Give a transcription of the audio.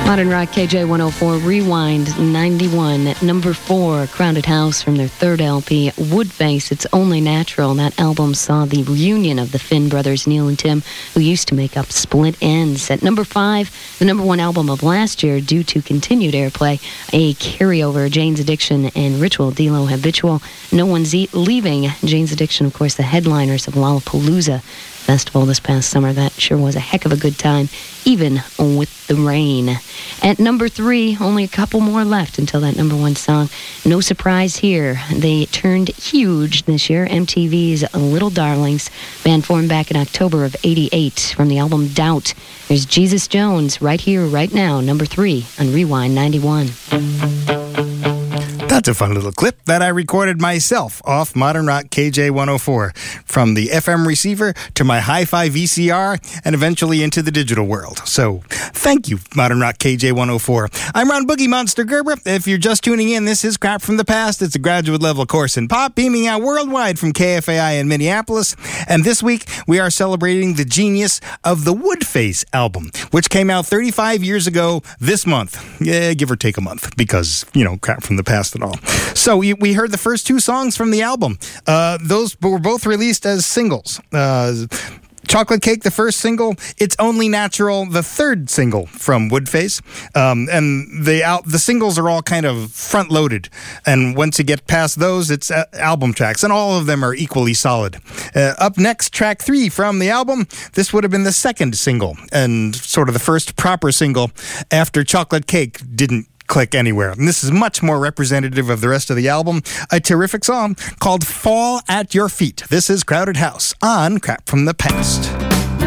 Modern Rock KJ 104 Rewind 91 at number 4, Crowded House from their third LP, Woodface, It's Only Natural. That album saw the reunion of the Finn brothers, Neil and Tim, who used to make up Split Enz. At number 5, the number 1 album of last year due to continued airplay, a carryover, Jane's Addiction and Ritual, D-Lo Habitual. No One's Leaving. Jane's Addiction, of course, the headliners of Lollapalooza Festival this past summer. That sure was a heck of a good time, even with the rain. At number 3, only a couple more left until that number 1 song. No surprise here. They turned huge this year. MTV's Little Darlings, band formed back in October of '88 from the album Doubt. There's Jesus Jones right here, right now, number 3 on Rewind 91. That's a fun little clip that I recorded myself off Modern Rock KJ 104, from the FM receiver to my hi-fi VCR and eventually into the digital world. So thank you, Modern Rock KJ 104. I'm Ron Boogie Monster Gerber. If you're just tuning in, this is Crap from the Past. It's a graduate level course in pop, beaming out worldwide from KFAI in Minneapolis. And this week we are celebrating the genius of the Woodface album, which came out 35 years ago this month. Yeah, give or take a month, because, Crap from the Past and all. So we heard the first 2 songs from the album. Those were both released as singles. Chocolate Cake, the first single. It's Only Natural, the third single from Woodface. And the singles are all kind of front-loaded. And once you get past those, it's album tracks. And all of them are equally solid. Up next, track 3 from the album. This would have been the second single, and sort of the first proper single after Chocolate Cake didn't click anywhere. And this is much more representative of the rest of the album. A terrific song called Fall at Your Feet. This is Crowded House on Crap from the Past.